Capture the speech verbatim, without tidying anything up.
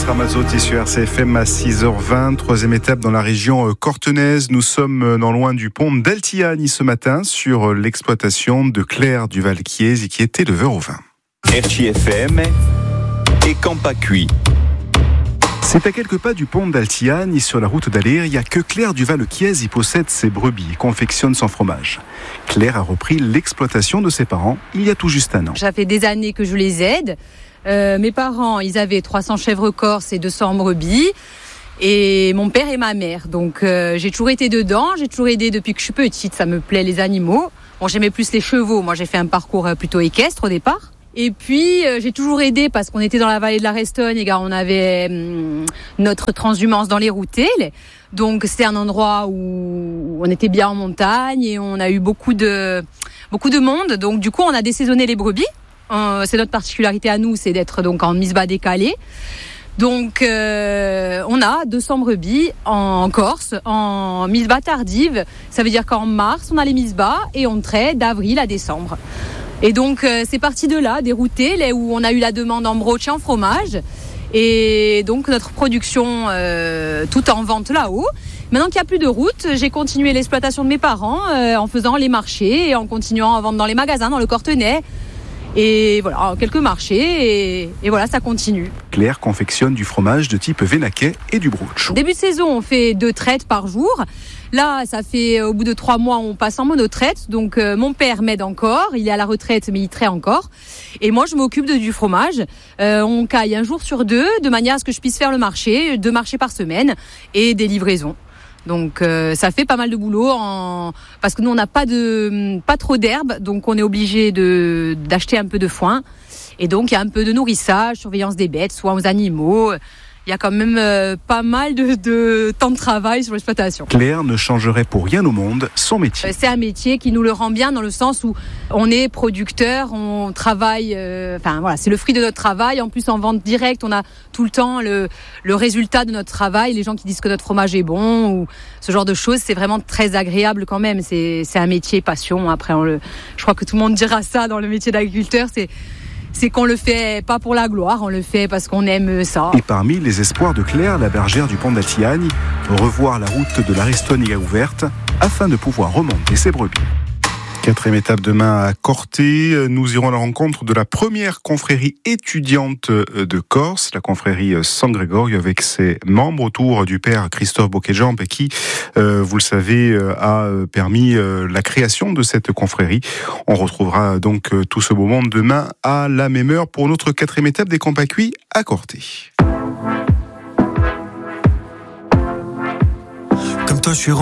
Agnès Ramazzotti sur R C F M à six heures vingt. Troisième étape dans la région cortenaise. Nous sommes non loin du pont d'Altiani ce matin sur l'exploitation de Claire Duval-Chiesi qui est éleveur au vin. R C F M et Campacuit. C'est à quelques pas du pont d'Altiani, sur la route d'Aléria, que Claire Duval-Chiesi possède ses brebis et confectionne son fromage. Claire a repris l'exploitation de ses parents il y a tout juste un an. Ça fait des années que je les aide. Euh, mes parents, ils avaient trois cents chèvres corses et deux cents brebis. Et mon père et ma mère. Donc euh, j'ai toujours été dedans, j'ai toujours aidé depuis que je suis petite. Ça me plaît, les animaux. Bon, j'aimais plus les chevaux. Moi, j'ai fait un parcours plutôt équestre au départ. Et puis, euh, j'ai toujours aidé parce qu'on était dans la vallée de la Restogne et on avait hum, notre transhumance dans les routées. Donc, c'était un endroit où on était bien en montagne et on a eu beaucoup de, beaucoup de monde. Donc, du coup, on a désaisonné les brebis. Euh, c'est notre particularité à nous, c'est d'être donc en mise-bas décalée. Donc, euh, on a deux cents brebis en Corse, en mise-bas tardive. Ça veut dire qu'en mars, on a les mise-bas et on traite d'avril à décembre. Et donc, euh, c'est parti de là, des routées, là où on a eu la demande en broche et en fromage. Et donc, notre production, euh, tout en vente là-haut. Maintenant qu'il n'y a plus de route, j'ai continué l'exploitation de mes parents euh, en faisant les marchés et en continuant à vendre dans les magasins, dans le Cortenay. Et voilà, quelques marchés, et, et voilà, ça continue. Claire confectionne du fromage de type Vénaquet et du broche. Début de saison, on fait deux traites par jour. Là, ça fait, au bout de trois mois, on passe en monotraite. Donc, euh, mon père m'aide encore. Il est à la retraite, mais il traite encore. Et moi, je m'occupe de, du fromage. Euh, on caille un jour sur deux, de manière à ce que je puisse faire le marché, deux marchés par semaine, et des livraisons. Donc euh, ça fait pas mal de boulot en... parce que nous on n'a pas de pas trop d'herbe, donc on est obligé de d'acheter un peu de foin et donc il y a un peu de nourrissage, surveillance des bêtes, soins aux animaux. Il y a quand même euh, pas mal de, de temps de travail sur l'exploitation. Claire ne changerait pour rien au monde son métier. C'est un métier qui nous le rend bien dans le sens où on est producteur, on travaille, euh, enfin voilà, c'est le fruit de notre travail. En plus en vente directe, on a tout le temps le, le résultat de notre travail. Les gens qui disent que notre fromage est bon ou ce genre de choses, c'est vraiment très agréable quand même. C'est, c'est un métier passion. Après, on le, je crois que tout le monde dira ça dans le métier d'agriculteur. C'est c'est qu'on le fait pas pour la gloire, on le fait parce qu'on aime ça. Et parmi les espoirs de Claire, la bergère du pont d'Altiani, revoir la route de la Restogne ouverte afin de pouvoir remonter ses brebis. Quatrième étape demain à Corté, nous irons à la rencontre de la première confrérie étudiante de Corse, la confrérie San Gregorio, avec ses membres autour du père Christophe Boquejamp qui, euh, vous le savez, a permis la création de cette confrérie. On retrouvera donc tout ce beau monde demain à la même heure pour notre quatrième étape des Campacuits à Corté. Comme toi, je suis